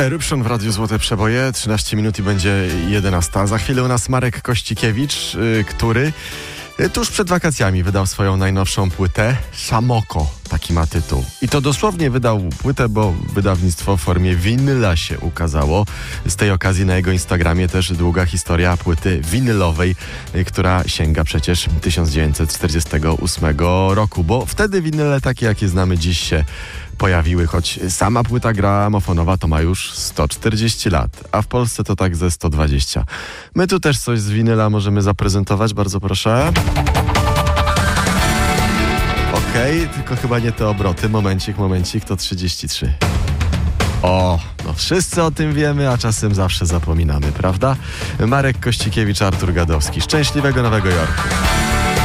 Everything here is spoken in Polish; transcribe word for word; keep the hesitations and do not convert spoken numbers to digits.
Eruption w Radiu Złote Przeboje, trzynaście minut i będzie jedenasta. Za chwilę u nas Marek Kościkiewicz, yy, który yy, tuż przed wakacjami wydał swoją najnowszą płytę Szamoko, taki ma tytuł. I to dosłownie wydał płytę, bo wydawnictwo w formie winyla się ukazało. Z tej okazji na jego Instagramie też długa historia płyty winylowej, yy, która sięga przecież tysiąc dziewięćset czterdziestego ósmego roku, bo wtedy winyle takie, jakie znamy dziś, się pojawiły, choć sama płyta gramofonowa to ma już sto czterdzieści lat, a w Polsce to tak ze sto dwadzieścia. My tu też coś z winyla możemy zaprezentować, bardzo proszę. Okej, okay, tylko chyba nie te obroty. Momencik, momencik, to trzydzieści trzy. O, no wszyscy o tym wiemy, a czasem zawsze zapominamy, prawda? Marek Kościkiewicz, Artur Gadowski. Szczęśliwego Nowego Jorku.